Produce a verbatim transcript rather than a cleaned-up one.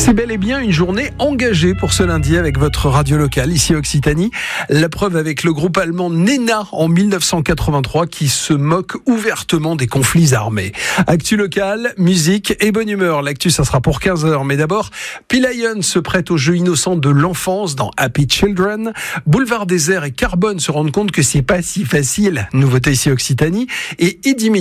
C'est bel et bien une journée engagée pour ce lundi avec votre radio locale ici Occitanie. La preuve avec le groupe allemand Nena en dix-neuf cent quatre-vingt-trois qui se moque ouvertement des conflits armés. Actu locale, musique et bonne humeur. L'actu, ça sera pour quinze heures. Mais d'abord, P-Lion se prête au jeu innocent de l'enfance dans Happy Children. Boulevard Désert et Carbone se rendent compte que c'est pas si facile. Nouveauté ici Occitanie. Et Eddie